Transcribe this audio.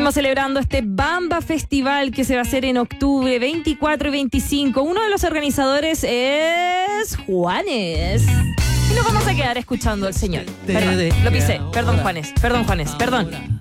Seguimos celebrando este Bamba Festival que se va a hacer en octubre 24 y 25. Uno de los organizadores es Juanes. Y nos vamos a quedar escuchando al señor. Perdón, lo pisé. Perdón, Juanes. Perdón.